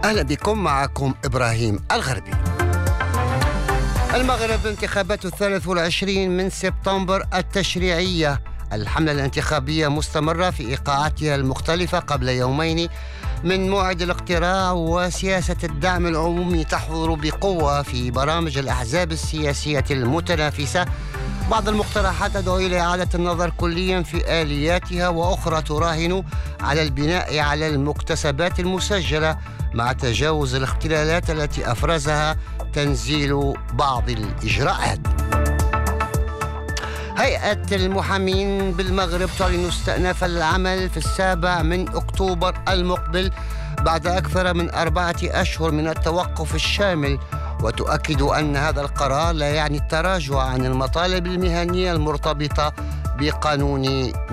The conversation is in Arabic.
أهلا بكم، معكم إبراهيم الغربي. المغرب انتخابات 23 من سبتمبر التشريعية. الحملة الانتخابية مستمرة في إيقاعاتها المختلفة قبل يومين من موعد الاقتراع، وسياسة الدعم العمومي تحضر بقوة في برامج الأحزاب السياسية المتنافسة. بعض المقترحات تدعو إلى إعادة النظر كليا في آلياتها، وأخرى تراهن على البناء على المكتسبات المسجلة مع تجاوز الاختلالات التي أفرزها تنزيل بعض الإجراءات. هيئة المحامين بالمغرب تعلن استئناف العمل في 7 من أكتوبر المقبل بعد أكثر من 4 أشهر من التوقف الشامل، وتؤكد أن هذا القرار لا يعني التراجع عن المطالب المهنية المرتبطة بقانون